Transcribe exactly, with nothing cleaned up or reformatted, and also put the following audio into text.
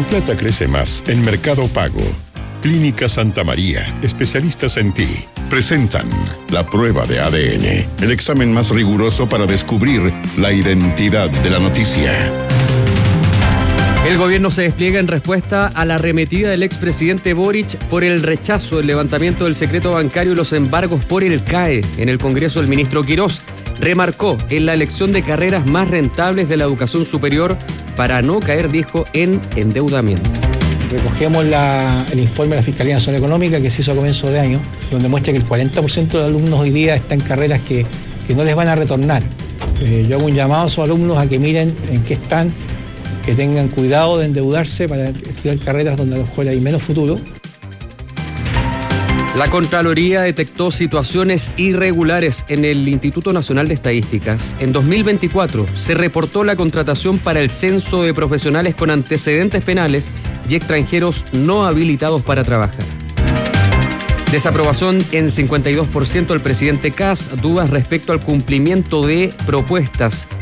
Tu plata crece más en Mercado Pago. Clínica Santa María, especialistas en ti, presentan la prueba de A D N, el examen más riguroso para descubrir la identidad de la noticia. El gobierno se despliega en respuesta a la arremetida del expresidente Boric por el rechazo del levantamiento del secreto bancario y los embargos por el C A E. En el Congreso, el ministro Quirós remarcó en la elección de carreras más rentables de la educación superior para no caer, dijo, en endeudamiento. Recogemos la, el informe de la Fiscalía Nacional Económica que se hizo a comienzo de año, donde muestra que el cuarenta por ciento de alumnos hoy día están en carreras que, que no les van a retornar. Eh, yo hago un llamado a esos alumnos a que miren en qué están, que tengan cuidado de endeudarse para estudiar carreras donde a lo mejor hay menos futuro. La Contraloría detectó situaciones irregulares en el Instituto Nacional de Estadísticas. En dos mil veinticuatro se reportó la contratación para el censo de profesionales con antecedentes penales y extranjeros no habilitados para trabajar. Desaprobación en cincuenta y dos por ciento del presidente Kast, dudas respecto al cumplimiento de propuestas